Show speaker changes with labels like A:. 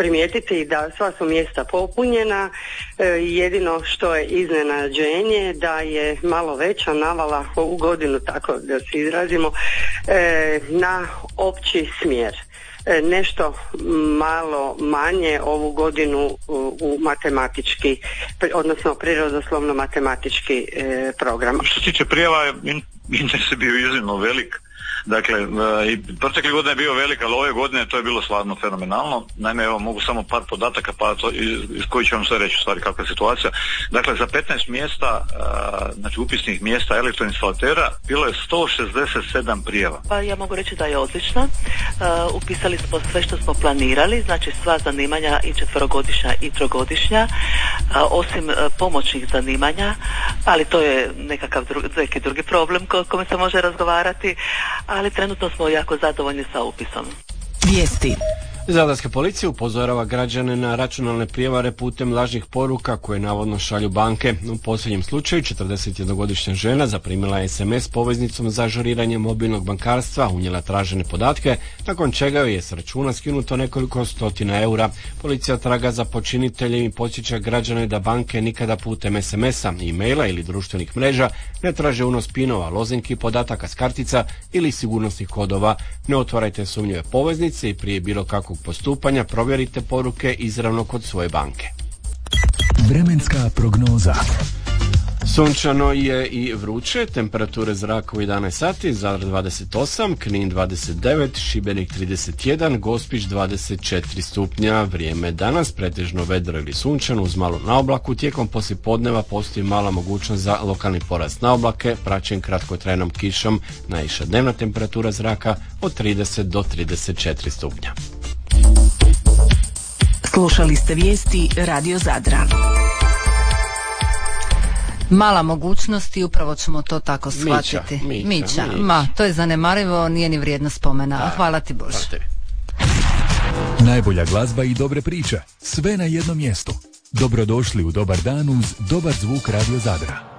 A: primijetiti da sva su mjesta popunjena, jedino što je iznenađenje da je malo veća navala ovu godinu, tako da se izrazimo, na opći smjer. Nešto malo manje ovu godinu u matematički, odnosno prirodoslovno-matematički program.
B: Što se tiče prijava, interes je bio iznimno velik. Dakle, i protekle godine je bio velik, ali ove godine to je bilo stvarno fenomenalno. Naime, evo, mogu samo par podataka, pa to, iz koji ću vam sve reći u stvari kakva je situacija. Dakle, za 15 mjesta, znači upisnih mjesta elektroinstalatera, bilo je 167 prijava.
C: Pa ja mogu reći da je odlično. Upisali smo sve što smo planirali, znači sva zanimanja i 4-godišnja i 3-godišnja, osim pomoćnih zanimanja, ali to je neki drugi problem kome se može razgovarati, ali trenutno smo jako zadovoljni sa upisom.
D: Vijesti.
E: Zadarska policija upozorava građane na računalne prijevare putem lažnih poruka koje navodno šalju banke. U posljednjem slučaju 41-godišnja žena zaprimila je SMS poveznicom za ažuriranje mobilnog bankarstva, unijela tražene podatke, nakon čega joj je s računa skinuto nekoliko stotina eura. Policija traga za počiniteljem i podsjeća građane da banke nikada putem SMS-a, e-maila ili društvenih mreža ne traže unos pinova, lozinki, podataka s kartica ili sigurnosnih kodova. Ne otvarajte sumnjive poveznice i prije bilo kakvog postupanja provjerite poruke izravno kod svoje banke.
D: Vremenska prognoza.
E: Sunčano je i vruće, temperature zraka u 11 sati, Zadar 28, Knin 29, Šibenik 31, Gospić 24 stupnja. Vrijeme danas pretežno vedro ili sunčano uz malo na oblaku. Tijekom poslijepodneva postoji mala mogućnost za lokalni porast na oblake, praćen kratkotrajnom kišom. Najviša dnevna temperatura zraka od 30 do 34 stupnja.
D: Slušali ste vijesti Radio Zadra. Mala mogućnost i upravo ćemo to tako shvatiti. Mića. Ma, to je zanemarivo, nije ni vrijedno spomena. Hvala ti Bože.
F: Najbolja glazba i dobre priče. Sve na jednom mjestu. Dobrodošli u Dobar dan uz dobar zvuk Radio Zadra.